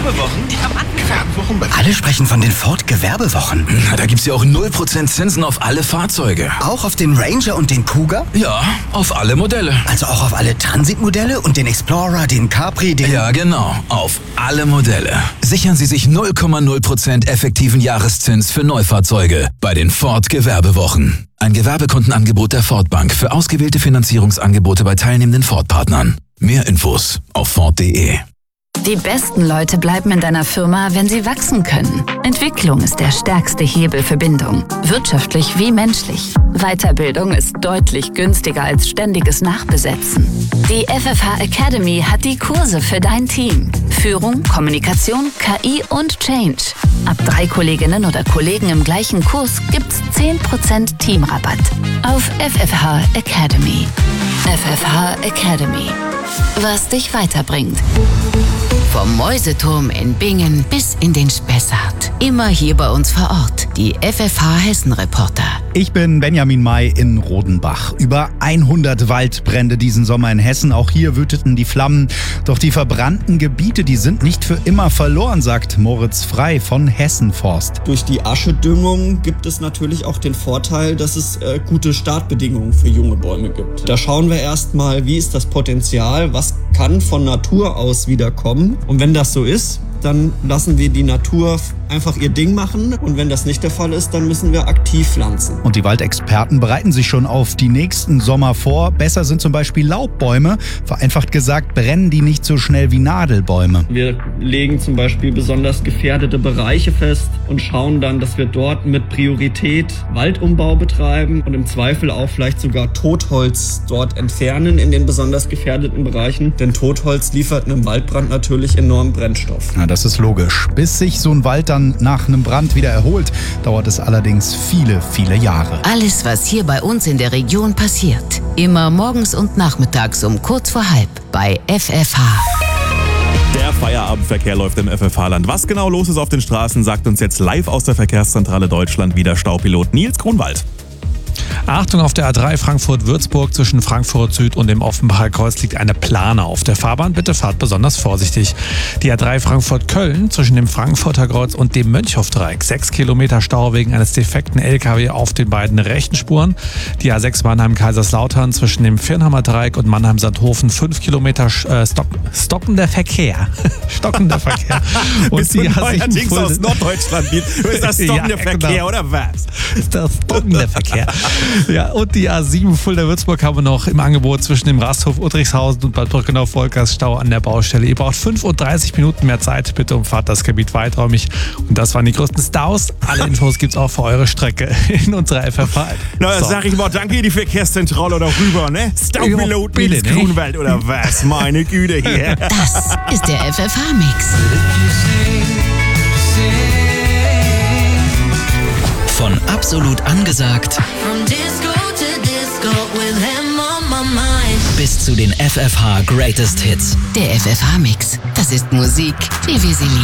Gewerbewochen? Die haben angefangen. Alle sprechen von den Ford Gewerbewochen. Na, da gibt's ja auch 0% Zinsen auf alle Fahrzeuge. Auch auf den Ranger und den Kuga? Ja, auf alle Modelle. Also auch auf alle Transit-Modelle und den Explorer, den Capri, den... Ja, genau. Auf alle Modelle. Sichern Sie sich 0,0% effektiven Jahreszins für Neufahrzeuge bei den Ford Gewerbewochen. Ein Gewerbekundenangebot der Ford Bank für ausgewählte Finanzierungsangebote bei teilnehmenden Ford-Partnern. Mehr Infos auf Ford.de. Die besten Leute bleiben in deiner Firma, wenn sie wachsen können. Entwicklung ist der stärkste Hebel für Bindung, wirtschaftlich wie menschlich. Weiterbildung ist deutlich günstiger als ständiges Nachbesetzen. Die FFH Academy hat die Kurse für dein Team. Führung, Kommunikation, KI und Change. Ab 3 Kolleginnen oder Kollegen im gleichen Kurs gibt's 10% Teamrabatt. Auf FFH Academy. FFH Academy. Was dich weiterbringt. Vom Mäuseturm in Bingen bis in den Spessart. Immer hier bei uns vor Ort. Die FFH Hessen-Reporter. Ich bin Benjamin May in Rodenbach. Über 100 Waldbrände diesen Sommer in Hessen. Auch hier wüteten die Flammen. Doch die verbrannten Gebiete, die sind nicht für immer verloren, sagt Moritz Frei von Hessenforst. Durch die Aschedüngung gibt es natürlich auch den Vorteil, dass es gute Startbedingungen für junge Bäume gibt. Da schauen wir erstmal, wie ist das Potenzial, was kann von Natur aus wieder kommen. Und wenn das so ist, dann lassen wir die Natur einfach ihr Ding machen. Und wenn das nicht der Fall ist, dann müssen wir aktiv pflanzen. Und die Waldexperten bereiten sich schon auf die nächsten Sommer vor. Besser sind zum Beispiel Laubbäume. Vereinfacht gesagt, brennen die nicht so schnell wie Nadelbäume. Wir legen zum Beispiel besonders gefährdete Bereiche fest und schauen dann, dass wir dort mit Priorität Waldumbau betreiben und im Zweifel auch vielleicht sogar Totholz dort entfernen in den besonders gefährdeten Bereichen. Denn Totholz liefert einem Waldbrand natürlich enorm Brennstoff. Na, das ist logisch. Bis sich so ein Wald dann nach einem Brand wieder erholt, dauert es allerdings viele, viele Jahre. Alles, was hier bei uns in der Region passiert. Immer morgens und nachmittags um kurz vor halb bei FFH. Der Feierabendverkehr läuft im FFH-Land. Was genau los ist auf den Straßen, sagt uns jetzt live aus der Verkehrszentrale Deutschland wieder Staupilot Nils Grunwald. Achtung, auf der A3 Frankfurt-Würzburg zwischen Frankfurt Süd und dem Offenbacher Kreuz liegt eine Plane auf der Fahrbahn. Bitte fahrt besonders vorsichtig. Die A3 Frankfurt-Köln zwischen dem Frankfurter Kreuz und dem Mönchhoff-Dreieck. 6 Kilometer Stau wegen eines defekten LKW auf den beiden rechten Spuren. Die A6 Mannheim-Kaiserslautern zwischen dem Firnhammer Dreieck und Mannheim-Sandhofen. 5 Kilometer stockender Verkehr. Stockender Verkehr. Und die A7 aus Norddeutschland. Ist das stockender Verkehr oder was? Ist das stockender Verkehr. Ja, und die A7 Fulda-Würzburg haben wir noch im Angebot zwischen dem Rasthof Uttrichshausen und Bad Brückenau-Volkers Stau an der Baustelle. Ihr braucht 35 Minuten mehr Zeit. Bitte umfahrt das Gebiet weiträumig. Und das waren die größten Staus. Alle Infos gibt's auch für eure Strecke in unserer FFH. Na, so. Sag ich mal, danke die Verkehrszentrale oder rüber, ne? Staupilot Nils Grunwald oder was? Meine Güte hier. Das ist der FFH-Mix. Von absolut angesagt bis zu den FFH Greatest Hits. Der FFH-Mix. Das ist Musik, wie wir sie lieben.